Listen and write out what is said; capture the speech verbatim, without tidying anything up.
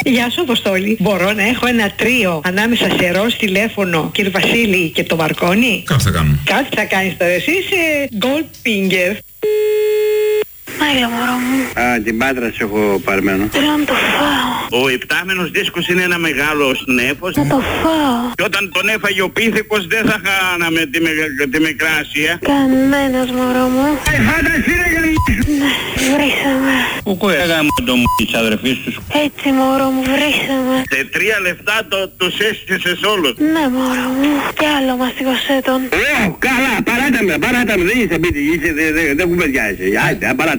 Γεια σου, Αποστόλη. Μπορώ να έχω ένα τρίο ανάμεσα σε ροζ τηλέφωνο, κύριε Βασίλη, και το Μαρκόνι? Κάτι θα κάνουμε. Κάτι θα κάνεις τώρα. Εσύ είσαι Goldfinger. Έλα, μωρό μου. Α, την Πάτρα σε έχω παρμένο. Θέλω να το φάω. Ο επτάμενος δίσκος είναι ένα μεγάλο νέφος. Να το φάω. Και όταν τον έφαγε ο πίθηκος δεν θα χάναμε τη, με, τη μικρά Ασία. Κανένας, μωρό μου. Ε, φάνταση ρε για Ναι, βρήσαμε. Πού κοέγαμε τον μου της αδερφής τους. Έτσι, μωρό μου, βρήσαμε. Σε τρία λεφτά το, τους έστησες όλους. Ναι, μωρό μου. Κι άλλο μαστιγωσέ τον. Ω, καλά, παράτα με, παράτα με, δεν είσαι σπίτι, είσαι, δεν δε, δε κουβεντιάζεσαι. Άιτε, παράτα.